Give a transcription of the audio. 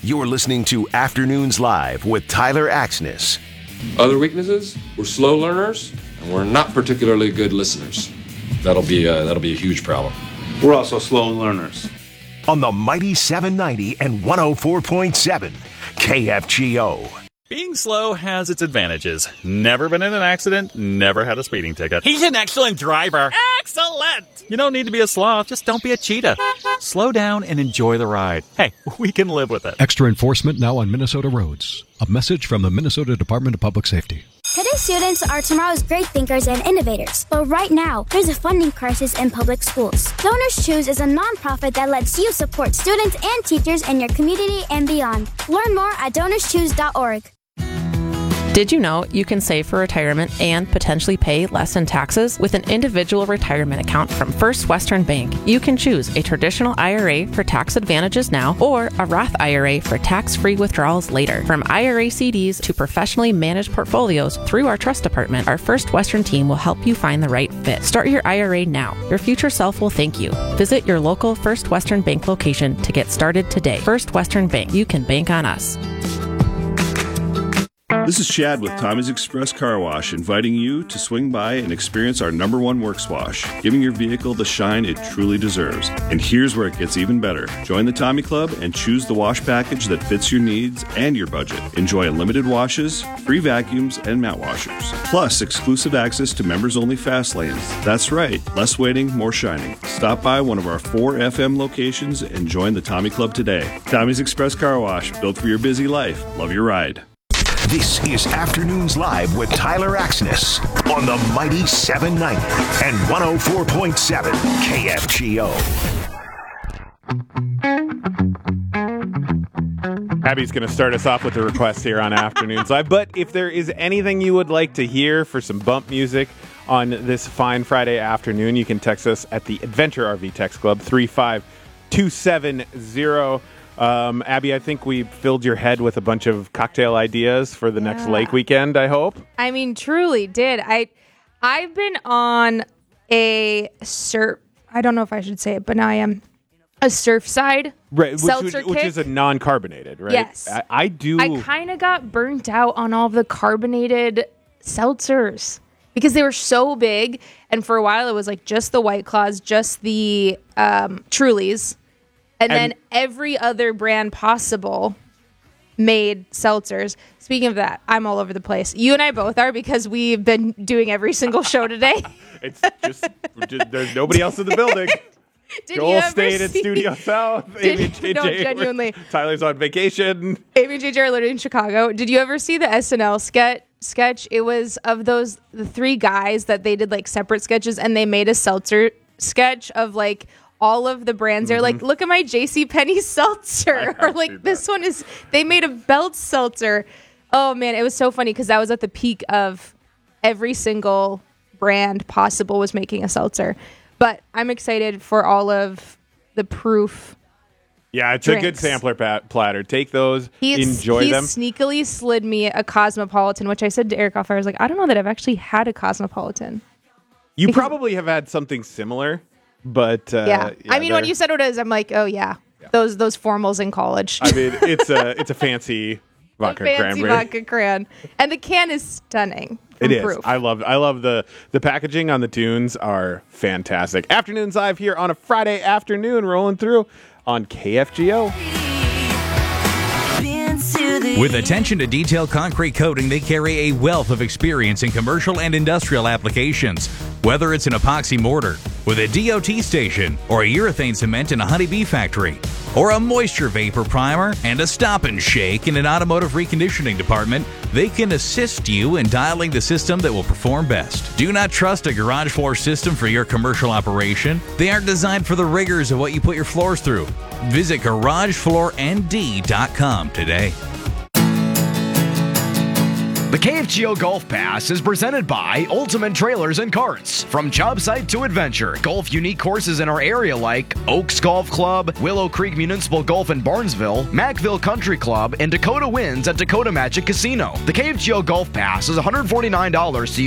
You're listening to Afternoons Live with Tyler Axness. Other weaknesses, we're slow learners, and we're not particularly good listeners. That'll be a huge problem. We're also slow learners. On the Mighty 790 and 104.7 KFGO. Being slow has its advantages. Never been in an accident, never had a speeding ticket. He's an excellent driver. Excellent! You don't need to be a sloth, just don't be a cheetah. Slow down and enjoy the ride. Hey, we can live with it. Extra enforcement now on Minnesota roads. A message from the Minnesota Department of Public Safety. Today's students are tomorrow's great thinkers and innovators. But right now, there's a funding crisis in public schools. Donors Choose is a nonprofit that lets you support students and teachers in your community and beyond. Learn more at donorschoose.org. Did you know you can save for retirement and potentially pay less in taxes with an individual retirement account from First Western Bank? You can choose a traditional IRA for tax advantages now or a Roth IRA for tax-free withdrawals later. From IRA CDs to professionally managed portfolios through our trust department, our First Western team will help you find the right fit. Start your IRA now. Your future self will thank you. Visit your local First Western Bank location to get started today. First Western Bank. You can bank on us. This is Chad with Tommy's Express Car Wash, inviting you to swing by and experience our #1 works wash, giving your vehicle the shine it truly deserves. And here's where it gets even better. Join the Tommy Club and choose the wash package that fits your needs and your budget. Enjoy unlimited washes, free vacuums, and mat washers. Plus, exclusive access to members-only fast lanes. That's right, less waiting, more shining. Stop by one of our 4 FM locations and join the Tommy Club today. Tommy's Express Car Wash, built for your busy life. Love your ride. This is Afternoons Live with Tyler Axness on the Mighty 790 and 104.7 KFGO. Abby's going to start us off with a request here on Afternoons Live. But if there is anything you would like to hear for some bump music on this fine Friday afternoon, you can text us at the Adventure RV Text Club, 35270. Abby, I think we filled your head with a bunch of cocktail ideas for the next lake weekend, I hope. I mean, truly did. I've been on a surf, I don't know if I should say it, but now I am a Surfside seltzer kick. Which is a non-carbonated, right? Yes. I do. I kind of got burnt out on all of the carbonated seltzers because they were so big. And for a while, it was like just the White Claws, just the Trulies. And then every other brand possible made seltzers. Speaking of that, I'm all over the place. You and I both are because we've been doing every single show today. It's just there's nobody else in the building. Joel stayed at Studio South. Amy and JJ no, genuinely. Tyler's on vacation. Amy and JJ are literally in Chicago. Did you ever see the SNL sketch? It was of the 3 guys that they did like separate sketches, and they made a seltzer sketch of like all of the brands. They're like, look at my JCPenney seltzer. Or like, this one is, they made a belt seltzer. Oh man, it was so funny because that was at the peak of every single brand possible was making a seltzer. But I'm excited for all of the Proof. Yeah, it's drinks. A good sampler platter. Take those, enjoy them. He sneakily slid me a Cosmopolitan, which I said to Eric off. I was like, I don't know that I've actually had a Cosmopolitan. You probably have had something similar. But yeah, I mean, when you said what it is, I'm like, oh yeah. Those formals in college. I mean, it's a fancy vodka cranberry. Vodka cran, and the can is stunning. It is. Proof. I love the packaging on the tunes are fantastic. Afternoons Live here on a Friday afternoon, rolling through on KFGO. With attention to detail concrete coating, they carry a wealth of experience in commercial and industrial applications. Whether it's an epoxy mortar with a DOT station, or a urethane cement in a honeybee factory, or a moisture vapor primer and a stop and shake in an automotive reconditioning department, they can assist you in dialing the system that will perform best. Do not trust a garage floor system for your commercial operation. They aren't designed for the rigors of what you put your floors through. Visit GarageFloorND.com today. The KFGO Golf Pass is presented by Ultimate Trailers and Carts. From job site to adventure, golf unique courses in our area like Oaks Golf Club, Willow Creek Municipal Golf in Barnesville, Mackville Country Club, and Dakota Winds at Dakota Magic Casino. The KFGO Golf Pass is $149 to